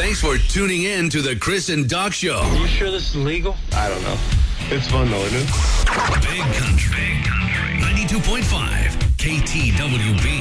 Thanks for tuning in to the Chris and Doc Show. Are you sure this is legal? I don't know. It's fun though, isn't it? Big Country. 92.5 KTWB.